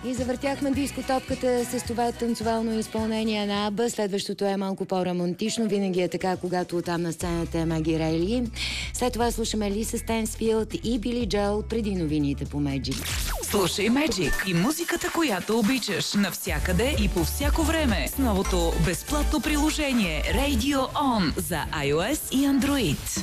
И завъртяхме дискотопката с това танцовално изпълнение на Аба. Следващото е малко по-романтично. Винаги е така, когато оттам на сцената е Маги Рейли. След това слушаме Лиса Стенсфилд и Били Джоел преди новините по Magic. Слушай Magic и музиката, която обичаш, навсякъде и по всяко време с новото безплатно приложение Radio On за iOS и Android.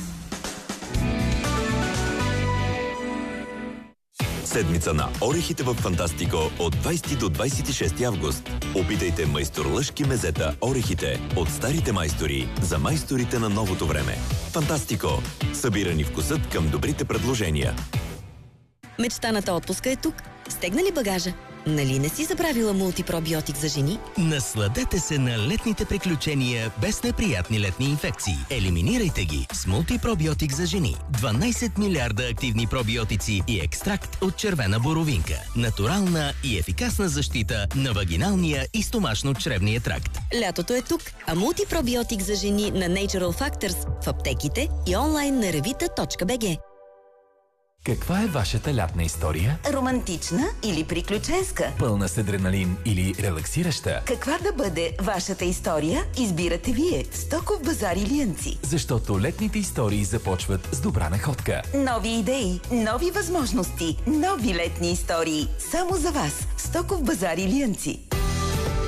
Седмица на орехите в Фантастико от 20 до 26 август. Опитайте майстор-лъжки мезета орехите от старите майстори за майсторите на новото време. Фантастико. Събирани вкусът към добрите предложения. Мечтаната отпуска е тук. Стегна ли багажа? Нали не си забравила мултипробиотик за жени? Насладете се на летните приключения без неприятни летни инфекции. Елиминирайте ги с мултипробиотик за жени. 12 милиарда активни пробиотици и екстракт от червена боровинка. Натурална и ефикасна защита на вагиналния и стомашно-чревния тракт. Лятото е тук, а мултипробиотик за жени на Natural Factors в аптеките и онлайн на revita.bg. Каква е вашата лятна история? Романтична или приключенска? Пълна с адреналин или релаксираща? Каква да бъде вашата история? Избирате вие. Стоков базар Илиянци. Защото летните истории започват с добра находка. Нови идеи, нови възможности, нови летни истории. Само за вас. Стоков базар Илиянци.